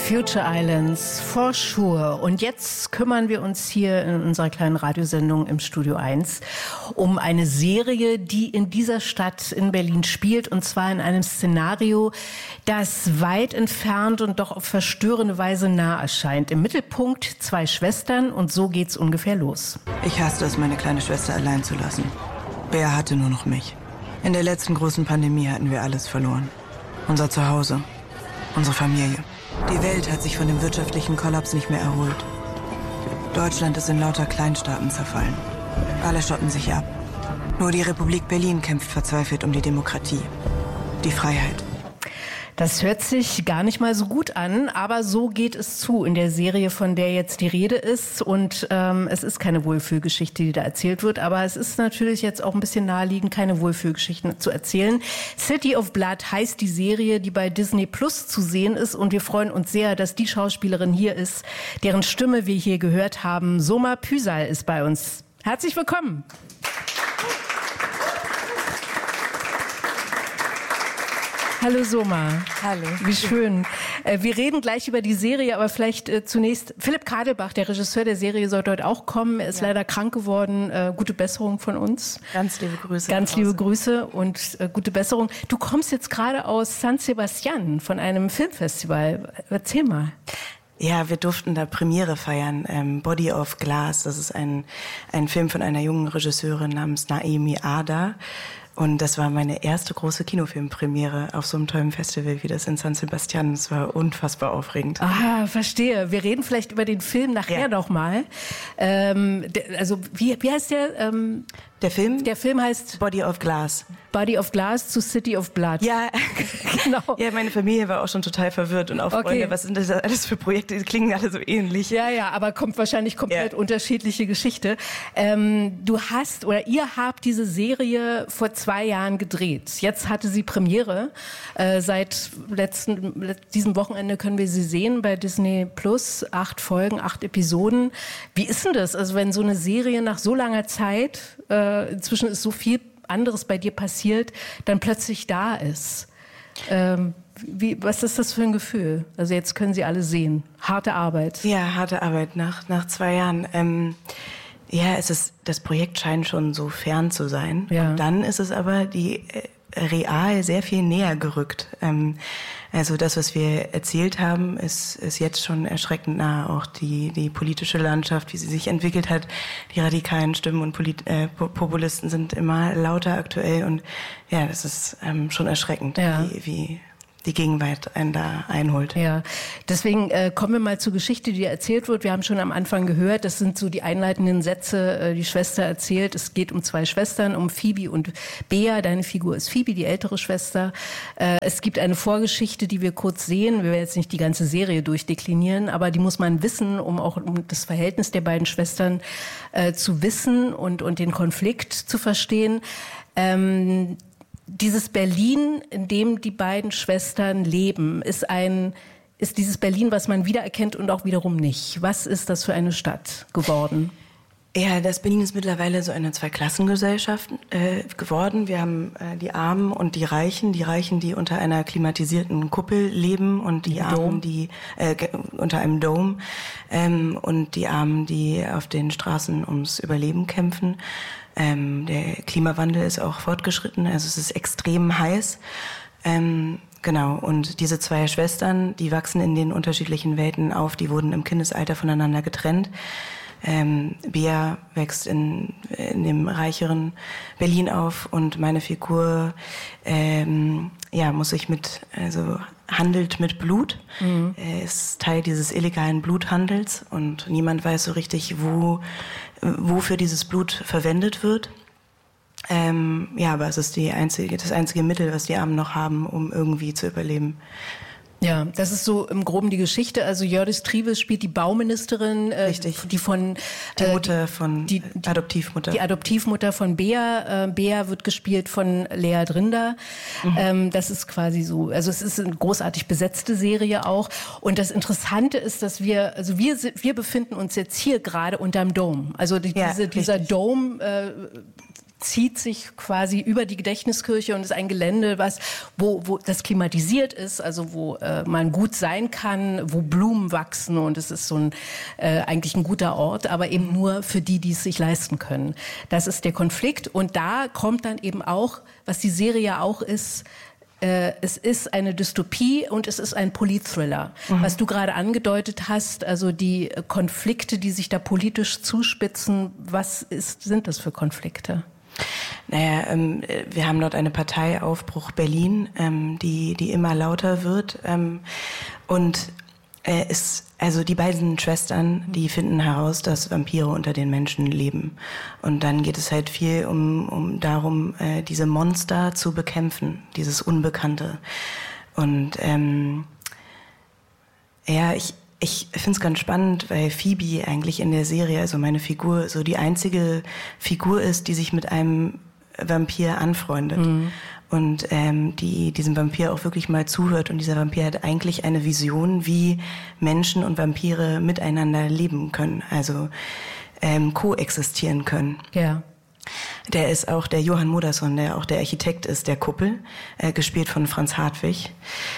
Future Islands, for sure. Und jetzt kümmern wir uns hier in unserer kleinen Radiosendung im Studio 1 um eine Serie, die in dieser Stadt in Berlin spielt. Und zwar in einem Szenario, das weit entfernt und doch auf verstörende Weise nah erscheint. Im Mittelpunkt 2 Schwestern und so geht's ungefähr los. Ich hasste es, meine kleine Schwester allein zu lassen. Bea hatte nur noch mich. In der letzten großen Pandemie hatten wir alles verloren. Unser Zuhause, unsere Familie. Die Welt hat sich von dem wirtschaftlichen Kollaps nicht mehr erholt. Deutschland ist in lauter Kleinstaaten zerfallen. Alle schotten sich ab. Nur die Republik Berlin kämpft verzweifelt um die Demokratie, die Freiheit. Das hört sich gar nicht mal so gut an, aber so geht es zu in der Serie, von der jetzt die Rede ist. Und es ist keine Wohlfühlgeschichte, die da erzählt wird, aber es ist natürlich jetzt auch ein bisschen naheliegend, keine Wohlfühlgeschichten zu erzählen. City of Blood heißt die Serie, die bei Disney Plus zu sehen ist. Und wir freuen uns sehr, dass die Schauspielerin hier ist, deren Stimme wir hier gehört haben. Soma Püsal ist bei uns. Herzlich willkommen. Hallo Soma. Hallo. Wie schön. Wir reden gleich über die Serie, aber vielleicht zunächst Philipp Kadelbach, der Regisseur der Serie, sollte heute auch kommen. Er ist leider krank geworden. Gute Besserung von uns. Ganz liebe Grüße. Ganz liebe Grüße und gute Besserung. Du kommst jetzt gerade aus San Sebastian von einem Filmfestival. Erzähl mal. Ja, wir durften da Premiere feiern, Body of Glass. Das ist ein Film von einer jungen Regisseurin namens Naemi Ada. Und das war meine erste große Kinofilmpremiere auf so einem tollen Festival wie das in San Sebastian. Das war unfassbar aufregend. Ah, verstehe. Wir reden vielleicht über den Film nachher noch mal. Also wie heißt der? Der Film? Der Film heißt Body of Glass. Body of Glass zu City of Blood. Ja, genau. Ja, meine Familie war auch schon total verwirrt und auch Freunde, was sind das alles für Projekte? Die klingen alle so ähnlich. Ja, aber kommt wahrscheinlich komplett unterschiedliche Geschichte. Ihr habt diese Serie vor 2 Jahren gedreht. Jetzt hatte sie Premiere. Seit diesem Wochenende können wir sie sehen bei Disney Plus. 8 Folgen, 8 Episoden. Wie ist denn das? Also wenn so eine Serie nach so langer Zeit, inzwischen ist so viel anderes bei dir passiert, dann plötzlich da ist. Was ist das für ein Gefühl? Also jetzt können Sie alle sehen. Harte Arbeit. Ja, harte Arbeit nach 2 Jahren. Das Projekt scheint schon so fern zu sein. Ja. Und dann ist es aber real sehr viel näher gerückt. Also das, was wir erzählt haben, ist jetzt schon erschreckend nah. Auch die politische Landschaft, wie sie sich entwickelt hat. Die radikalen Stimmen und Populisten sind immer lauter aktuell. Und ja, das ist schon erschreckend, wie die Gegenwart einen da einholt. Ja, deswegen kommen wir mal zur Geschichte, die erzählt wird. Wir haben schon am Anfang gehört, das sind so die einleitenden Sätze, die Schwester erzählt. Es geht um 2 Schwestern, um Phoebe und Bea. Deine Figur ist Phoebe, die ältere Schwester. Es gibt eine Vorgeschichte, die wir kurz sehen. Wir werden jetzt nicht die ganze Serie durchdeklinieren, aber die muss man wissen, um das Verhältnis der beiden Schwestern zu wissen und den Konflikt zu verstehen. Dieses Berlin, in dem die beiden Schwestern leben, ist dieses Berlin, was man wiedererkennt und auch wiederum nicht. Was ist das für eine Stadt geworden? Ja, das Berlin ist mittlerweile so eine Zweiklassengesellschaft geworden. Wir haben die Armen und die Reichen. Die Reichen, die unter einer klimatisierten Kuppel leben und die Armen, die unter einem Dome und die Armen, die auf den Straßen ums Überleben kämpfen. Der Klimawandel ist auch fortgeschritten, also es ist extrem heiß. Genau, und diese 2 Schwestern, die wachsen in den unterschiedlichen Welten auf, die wurden im Kindesalter voneinander getrennt. Bea wächst in dem reicheren Berlin auf und meine Figur muss sich handelt mit Blut. Mhm. Ist Teil dieses illegalen Bluthandels und niemand weiß so richtig, wofür dieses Blut verwendet wird. Aber es ist das einzige Mittel, was die Armen noch haben, um irgendwie zu überleben. Ja, das ist so im Groben die Geschichte. Also Jördis Triebes spielt die Bauministerin, die von die Adoptivmutter. Die Adoptivmutter von Bea. Bea wird gespielt von Lea Drinder. Mhm. Das ist quasi so. Also es ist eine großartig besetzte Serie auch. Und das Interessante ist, dass wir befinden uns jetzt hier gerade unterm Dome. Also dieser Dome zieht sich quasi über die Gedächtniskirche und ist ein Gelände, wo das klimatisiert ist, also wo man gut sein kann, wo Blumen wachsen und es ist so eigentlich ein guter Ort, aber eben nur für die es sich leisten können. Das ist der Konflikt und da kommt dann eben auch, was die Serie ja auch ist, es ist eine Dystopie und es ist ein Politthriller. Was du gerade angedeutet hast, also die Konflikte, die sich da politisch zuspitzen, sind das für Konflikte? Naja, wir haben dort eine Partei Aufbruch Berlin, die immer lauter wird. Also die beiden Schwestern, die finden heraus, dass Vampire unter den Menschen leben. Und dann geht es halt viel darum, diese Monster zu bekämpfen, dieses Unbekannte. Und ich finde es ganz spannend, weil Phoebe eigentlich in der Serie, also meine Figur, so die einzige Figur ist, die sich mit einem Vampir anfreundet. Und die diesem Vampir auch wirklich mal zuhört. Und dieser Vampir hat eigentlich eine Vision, wie Menschen und Vampire miteinander leben können, also koexistieren können. Ja. Der ist auch der Johann Modersohn, der auch der Architekt ist der Kuppel, gespielt von Franz Hartwig.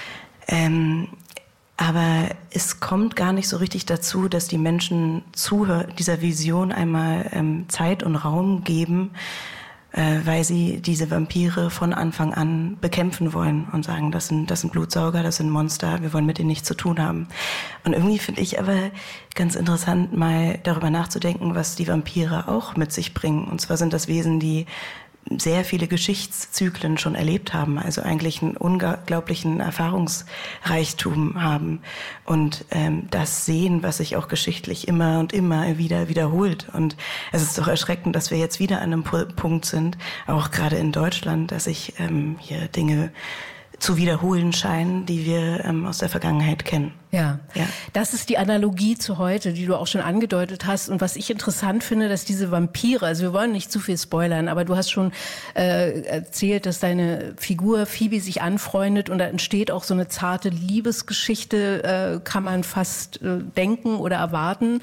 Aber es kommt gar nicht so richtig dazu, dass die Menschen dieser Vision einmal Zeit und Raum geben, weil sie diese Vampire von Anfang an bekämpfen wollen und sagen, das sind Blutsauger, das sind Monster, wir wollen mit denen nichts zu tun haben. Und irgendwie finde ich aber ganz interessant, mal darüber nachzudenken, was die Vampire auch mit sich bringen. Und zwar sind das Wesen, die sehr viele Geschichtszyklen schon erlebt haben, also eigentlich einen unglaublichen Erfahrungsreichtum haben und das sehen, was sich auch geschichtlich immer und immer wieder wiederholt. Und es ist doch erschreckend, dass wir jetzt wieder an einem Punkt sind, auch gerade in Deutschland, dass sich hier Dinge zu wiederholen scheinen, die wir aus der Vergangenheit kennen. Ja, das ist die Analogie zu heute, die du auch schon angedeutet hast. Und was ich interessant finde, dass diese Vampire, also wir wollen nicht zu viel spoilern, aber du hast schon erzählt, dass deine Figur Phoebe sich anfreundet und da entsteht auch so eine zarte Liebesgeschichte, kann man fast denken oder erwarten.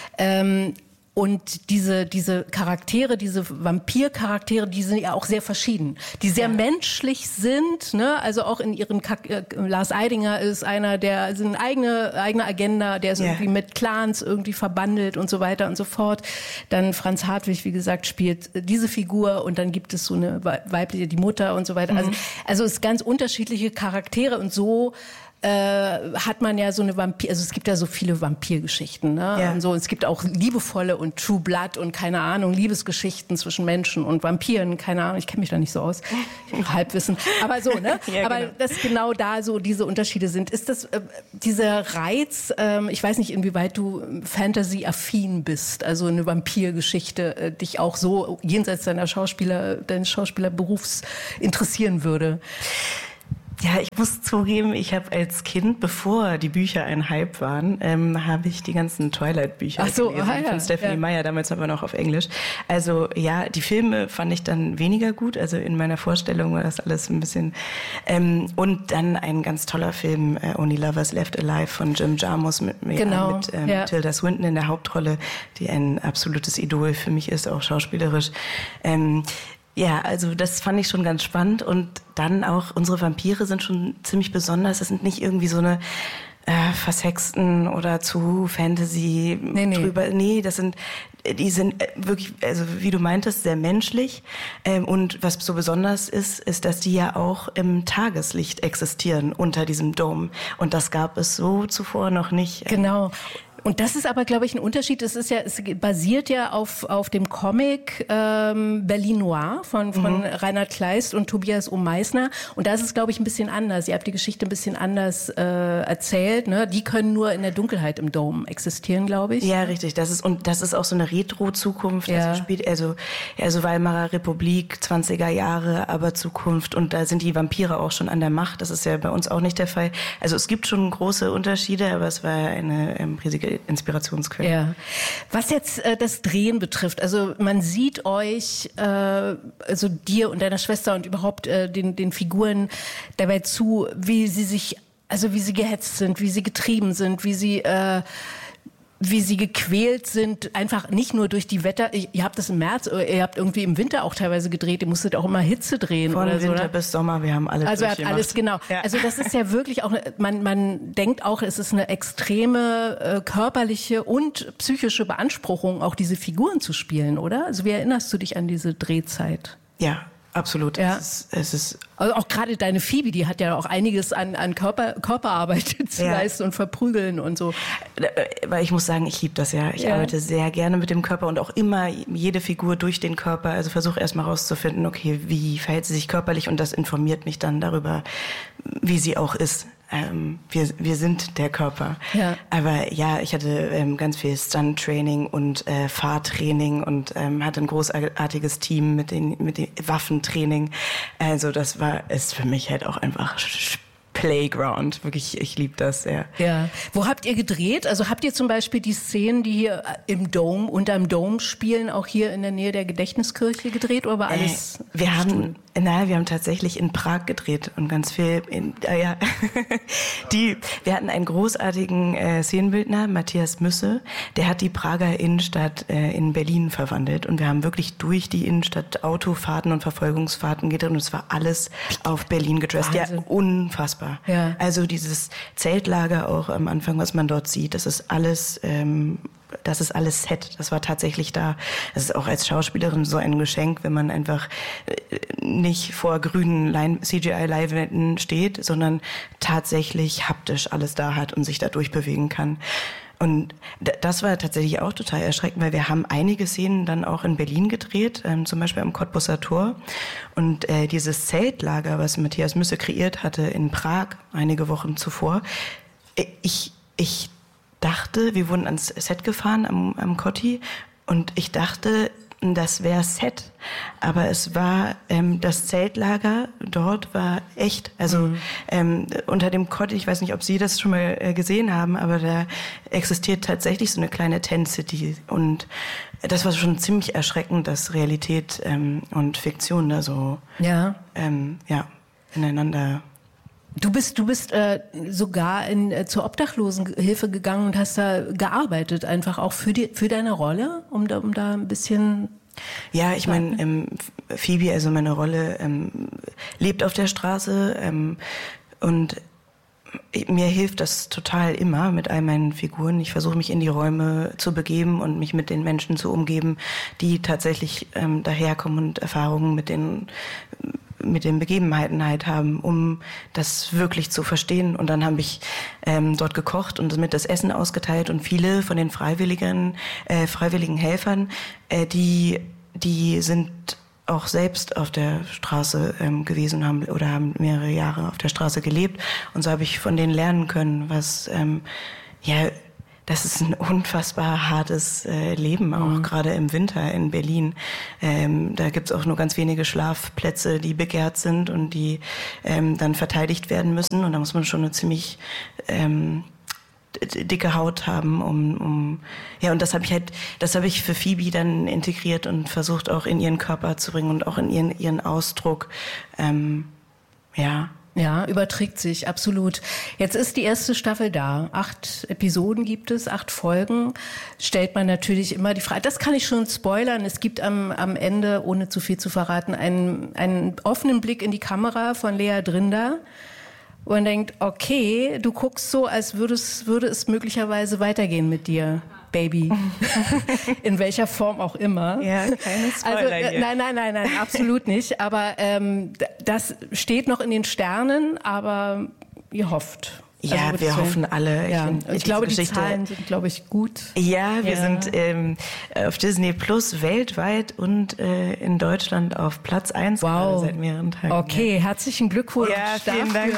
Und diese Charaktere, diese Vampircharaktere, die sind ja auch sehr verschieden, die sehr menschlich sind, ne? Also auch in ihren Lars Eidinger ist einer, der eine eigene Agenda, der ist irgendwie mit Clans irgendwie verbandelt und so weiter und so fort. Dann Franz Hartwig, wie gesagt, spielt diese Figur und dann gibt es so eine weibliche, die Mutter und so weiter. Also es ganz unterschiedliche Charaktere und so hat man ja so eine also es gibt ja so viele Vampirgeschichten, ne? Ja. Und so, es gibt auch liebevolle und True Blood und keine Ahnung, Liebesgeschichten zwischen Menschen und Vampiren, keine Ahnung, ich kenne mich da nicht so aus, Halbwissen, aber so, ne? Ja, aber genau. dass genau da so diese Unterschiede sind. Ist das dieser Reiz, ich weiß nicht, inwieweit du Fantasy-affin bist, also eine Vampirgeschichte dich auch so jenseits deines Schauspielerberufs interessieren würde? Ja, ich muss zugeben, ich habe als Kind, bevor die Bücher ein Hype waren, habe ich die ganzen Twilight-Bücher gelesen von Stephanie Meyer, damals aber noch auf Englisch. Also ja, die Filme fand ich dann weniger gut, also in meiner Vorstellung war das alles ein bisschen... und dann ein ganz toller Film, Only Lovers Left Alive von Jim Jarmusch mit Tilda Swinton in der Hauptrolle, die ein absolutes Idol für mich ist, auch schauspielerisch. Ja, also das fand ich schon ganz spannend und dann auch unsere Vampire sind schon ziemlich besonders. Das sind nicht irgendwie so eine versexten oder zu Fantasy drüber. Nee, die sind wirklich, also wie du meintest, sehr menschlich. Und was so besonders ist, dass die ja auch im Tageslicht existieren unter diesem Dom. Und das gab es so zuvor noch nicht. Genau. Und das ist aber, glaube ich, ein Unterschied. Es basiert ja auf dem Comic Berlin Noir von Reinhard Kleist und Tobias O. Meissner. Und da ist es, glaube ich, ein bisschen anders. Ihr habt die Geschichte ein bisschen anders erzählt. Ne? Die können nur in der Dunkelheit im Dome existieren, glaube ich. Ja, richtig. Das ist auch so eine Retro-Zukunft. Ja. Also Weimarer Republik, 20er Jahre, aber Zukunft. Und da sind die Vampire auch schon an der Macht. Das ist ja bei uns auch nicht der Fall. Also es gibt schon große Unterschiede, aber es war eine riesige Inspirationsquelle. Ja. Was jetzt das Drehen betrifft, also man sieht euch, also dir und deiner Schwester und überhaupt den Figuren dabei zu, wie sie gehetzt sind, wie sie getrieben sind, wie sie wie sie gequält sind, einfach nicht nur durch die Wetter. Ihr habt das im März, ihr habt irgendwie im Winter auch teilweise gedreht, ihr musstet auch immer Hitze drehen. Von oder Winter so, bis Sommer, wir haben alles Also er hat alles, genau. Ja. Also das ist ja wirklich auch, man denkt auch, es ist eine extreme körperliche und psychische Beanspruchung, auch diese Figuren zu spielen, oder? Also wie erinnerst du dich an diese Drehzeit? Ja. Absolut. Ja. Es ist also auch gerade deine Phoebe, die hat ja auch einiges an Körperarbeit zu leisten und verprügeln und so. Weil ich muss sagen, ich liebe das ja. Ich arbeite sehr gerne mit dem Körper und auch immer jede Figur durch den Körper. Also versuche erstmal rauszufinden, okay, wie verhält sie sich körperlich, und das informiert mich dann darüber, wie sie auch ist. Wir sind der Körper. Ja. Aber ja, ich hatte ganz viel Stunt-Training und Fahrtraining und hatte ein großartiges Team mit den Waffentraining. Also das ist für mich halt auch einfach Playground. Wirklich, ich liebe das sehr. Ja. Wo habt ihr gedreht? Also habt ihr zum Beispiel die Szenen, die hier im Dome, unterm Dome spielen, auch hier in der Nähe der Gedächtniskirche gedreht, oder war alles? Wir haben tatsächlich in Prag gedreht und ganz viel wir hatten einen großartigen Szenenbildner, Matthias Müsse, der hat die Prager Innenstadt in Berlin verwandelt, und wir haben wirklich durch die Innenstadt Autofahrten und Verfolgungsfahrten gedreht, und es war alles auf Berlin gedresst. Ja, unfassbar. Ja. Also dieses Zeltlager auch am Anfang, was man dort sieht, das ist alles Set, das war tatsächlich da. Das ist auch als Schauspielerin so ein Geschenk, wenn man einfach nicht vor grünen CGI-Leinwänden steht, sondern tatsächlich haptisch alles da hat und sich da durchbewegen kann. Und das war tatsächlich auch total erschreckend, weil wir haben einige Szenen dann auch in Berlin gedreht, zum Beispiel am Cottbusser Tor. Und dieses Zeltlager, was Matthias Müsse kreiert hatte in Prag einige Wochen zuvor, ich dachte, wir wurden ans Set gefahren am Cotti, und ich dachte, das wäre Set. Aber es war, das Zeltlager dort war echt. Also unter dem Cotti, ich weiß nicht, ob Sie das schon mal gesehen haben, aber da existiert tatsächlich so eine kleine Tent City. Und das war schon ziemlich erschreckend, dass Realität und Fiktion da so ineinander. Du bist sogar zur Obdachlosenhilfe gegangen und hast da gearbeitet, einfach auch für deine Rolle, um da ein bisschen. Ja, ich meine, Phoebe, also meine Rolle, lebt auf der Straße, und mir hilft das total immer mit all meinen Figuren. Ich versuche, mich in die Räume zu begeben und mich mit den Menschen zu umgeben, die tatsächlich daherkommen und Erfahrungen mit den Begebenheiten halt haben, um das wirklich zu verstehen. Und dann habe ich dort gekocht und mit das Essen ausgeteilt, und viele von den freiwilligen Helfern, die sind auch selbst auf der Straße gewesen haben mehrere Jahre auf der Straße gelebt. Und so habe ich von denen lernen können, was das ist ein unfassbar hartes Leben, auch gerade im Winter in Berlin. Da gibt's auch nur ganz wenige Schlafplätze, die begehrt sind und die dann verteidigt werden müssen. Und da muss man schon eine ziemlich dicke Haut haben, und das habe ich für Phoebe dann integriert und versucht auch in ihren Körper zu bringen und auch in ihren Ausdruck. Ja, überträgt sich, absolut. Jetzt ist die erste Staffel da. 8 Episoden gibt es, 8 Folgen. Stellt man natürlich immer die Frage, das kann ich schon spoilern, es gibt am Ende, ohne zu viel zu verraten, einen offenen Blick in die Kamera von Lea Drinder. Und man denkt, okay, du guckst so, als würde es möglicherweise weitergehen mit dir, Baby. In welcher Form auch immer. Ja, keine Spoiler hier. Nein, absolut nicht. Aber das steht noch in den Sternen, aber ihr hofft. Ja, wir hoffen alle. Ja. Ich glaube, die Zahlen sind, glaube ich, gut. Ja, wir sind auf Disney Plus weltweit und in Deutschland auf Platz 1 wow. Seit mehreren Tagen. Okay, herzlichen Glückwunsch. Ja, vielen Dank.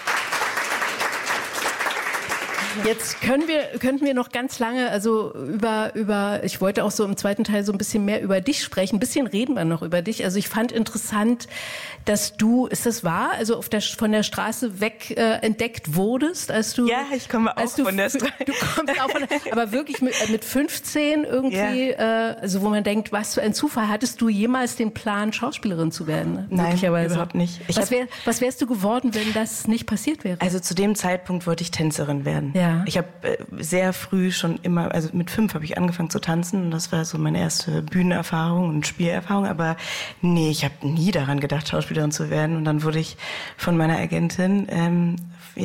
Jetzt könnten wir noch ganz lange, also ich wollte auch so im zweiten Teil so ein bisschen mehr über dich sprechen. Ein bisschen reden wir noch über dich. Also ich fand interessant, dass du, ist das wahr? Also von der Straße weg entdeckt wurdest, als du. Ja, ich komme auch von der Straße. Du kommst auch aber wirklich mit 15 irgendwie, also wo man denkt, was für ein Zufall. Hattest du jemals den Plan, Schauspielerin zu werden? Nein, überhaupt nicht. Was wärst du geworden, wenn das nicht passiert wäre? Also zu dem Zeitpunkt wollte ich Tänzerin werden. Ja. Ja. Ich habe sehr früh schon immer, also mit 5 habe ich angefangen zu tanzen und das war so meine erste Bühnenerfahrung und Spielerfahrung, aber nee, ich habe nie daran gedacht, Schauspielerin zu werden und dann wurde ich von meiner Agentin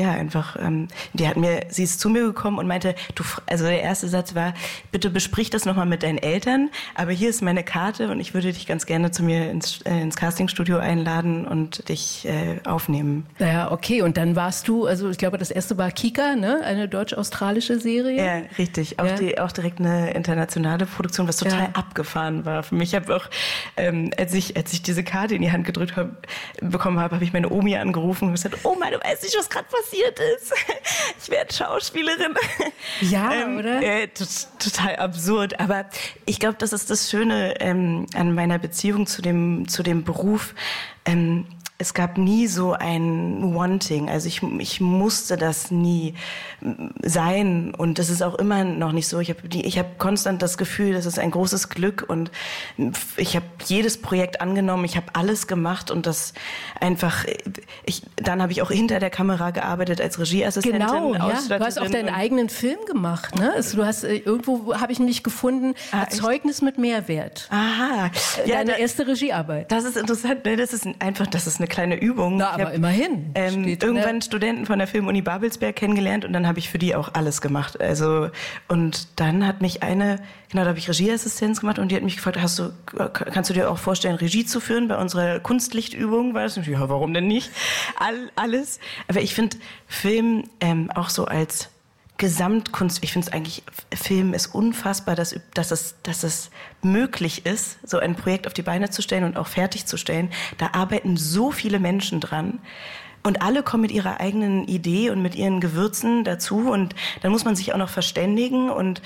sie ist zu mir gekommen und meinte, also der erste Satz war, bitte besprich das nochmal mit deinen Eltern, aber hier ist meine Karte und ich würde dich ganz gerne zu mir ins Castingstudio einladen und dich aufnehmen. Ja, okay, und dann warst du, also ich glaube, das erste war Kika, ne? Eine deutsch-australische Serie. Ja, richtig, auch direkt eine internationale Produktion, was total abgefahren war für mich. Ich habe auch, als ich diese Karte in die Hand gedrückt bekommen habe, habe ich meine Omi angerufen und gesagt, Oma, du weißt nicht, was gerade passiert ist. Ich werde Schauspielerin. Ja, oder? Total absurd. Aber ich glaube, das ist das Schöne an meiner Beziehung zu dem Beruf. Es gab nie so ein Wanting, also ich musste das nie sein und das ist auch immer noch nicht so. Ich habe konstant das Gefühl, das ist ein großes Glück und ich habe jedes Projekt angenommen, ich habe alles gemacht und das einfach, dann habe ich auch hinter der Kamera gearbeitet als Regieassistentin. Genau, ja. Du hast auch deinen eigenen Film gemacht, ne? Du hast irgendwo, habe ich mich gefunden, Zeugnis mit Mehrwert. Aha. Deine erste Regiearbeit. Das ist interessant, ne? Das ist eine kleine Übung. Na, aber immerhin. Irgendwann Studenten von der Filmuni Babelsberg kennengelernt und dann habe ich für die auch alles gemacht. Also, und dann hat mich da habe ich Regieassistenz gemacht und die hat mich gefragt, kannst du dir auch vorstellen, Regie zu führen bei unserer Kunstlichtübung? War das? Ja, warum denn nicht? Alles. Aber ich finde Film auch so als Gesamtkunst, ich finde es eigentlich, Film ist unfassbar, dass es möglich ist, so ein Projekt auf die Beine zu stellen und auch fertigzustellen. Da arbeiten so viele Menschen dran. Und alle kommen mit ihrer eigenen Idee und mit ihren Gewürzen dazu. Und dann muss man sich auch noch verständigen. Und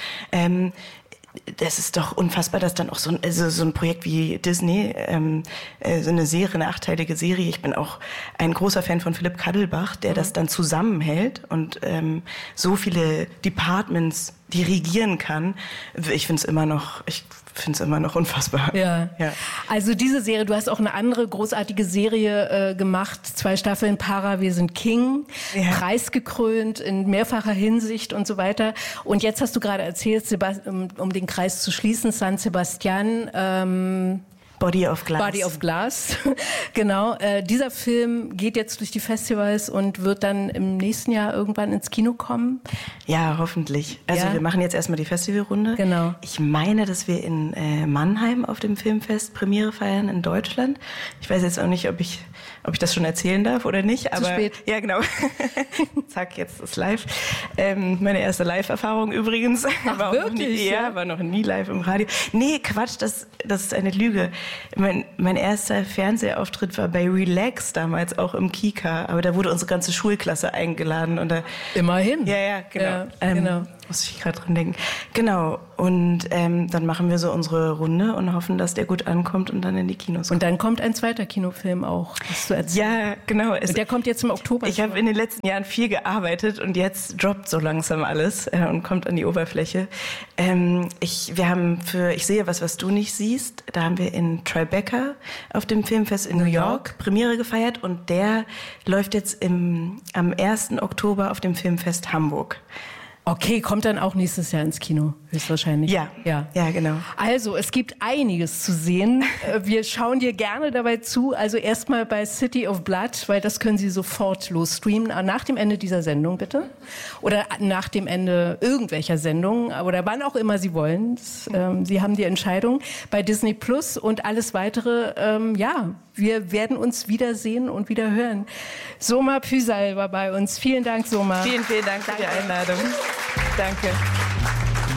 das ist doch unfassbar, dass dann auch so ein Projekt wie Disney, so eine Serie, eine 8-teilige Serie. Ich bin auch ein großer Fan von Philipp Kaddelbach, der das dann zusammenhält und so viele Departments dirigieren kann. Ich finde es immer noch unfassbar. Ja. Also diese Serie, du hast auch eine andere großartige Serie gemacht, 2 Staffeln Para, wir sind King, preisgekrönt in mehrfacher Hinsicht und so weiter. Und jetzt hast du gerade erzählt, um den Kreis zu schließen, San Sebastian, Body of Glass. Body of Glass, genau. Dieser Film geht jetzt durch die Festivals und wird dann im nächsten Jahr irgendwann ins Kino kommen? Ja, hoffentlich. Also wir machen jetzt erstmal die Festivalrunde. Genau. Ich meine, dass wir in Mannheim auf dem Filmfest Premiere feiern in Deutschland. Ich weiß jetzt auch nicht, ob ich das schon erzählen darf oder nicht. Zu spät. Ja, genau. Zack, jetzt ist live. Meine erste Live-Erfahrung übrigens. Ach, wirklich? War noch nie live im Radio. Nee, Quatsch, das ist eine Lüge. Mein erster Fernsehauftritt war bei Relax damals, auch im Kika. Aber da wurde unsere ganze Schulklasse eingeladen. Und immerhin. Ja, genau. Ja, genau. Muss ich gerade dran denken. Genau. Und dann machen wir so unsere Runde und hoffen, dass der gut ankommt und dann in die Kinos kommt. Und dann kommt ein zweiter Kinofilm auch, hast du erzählt. Ja, genau. Und der kommt jetzt im Oktober. Ich habe in den letzten Jahren viel gearbeitet und jetzt droppt so langsam alles und kommt an die Oberfläche. Ich sehe was du nicht siehst. Da haben wir in Tribeca auf dem Filmfest in New York Premiere gefeiert und der läuft jetzt am 1. Oktober auf dem Filmfest Hamburg. Okay, kommt dann auch nächstes Jahr ins Kino, höchstwahrscheinlich. Ja, genau. Also, es gibt einiges zu sehen. Wir schauen dir gerne dabei zu. Also erstmal bei City of Blood, weil das können Sie sofort streamen. Nach dem Ende dieser Sendung, bitte. Oder nach dem Ende irgendwelcher Sendungen. Oder wann auch immer Sie wollen. Sie haben die Entscheidung. Bei Disney Plus und alles Weitere, wir werden uns wiedersehen und wieder hören. Soma Püsal war bei uns. Vielen Dank, Soma. Vielen Dank für die Einladung. Danke.